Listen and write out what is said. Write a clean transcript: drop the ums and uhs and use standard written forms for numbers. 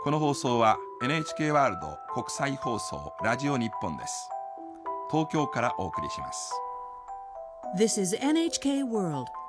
この放送は NHK ワールド国際放送ラジオ日本です。東京からお送りします。 This is NHK World